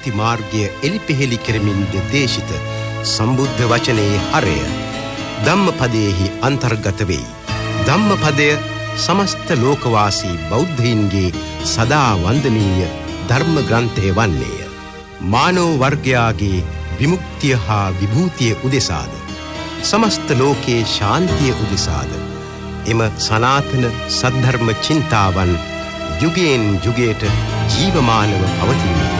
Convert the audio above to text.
මුක්ති මාර්ගය එලිපෙහෙලි කෙරමින් දේශිත සම්බුද්ධ වචනයේ හරය ධම්මපදයේහි අන්තර්ගත වෙයි. ධම්මපදය සමස්ත ලෝකවාසී බෞද්ධයින්ගේ සදා වන්දනීය ධර්ම ග්‍රන්ථය වන්නේය. මානව වර්ගයාගේ විමුක්තිය හා විභූතිය උදෙසාද සමස්ත ලෝකයේ ශාන්තිය උදෙසාද එම සනාතන සද්ධර්ම චින්තාවන් යුගයෙන් යුගයට ජීවමානව පවතින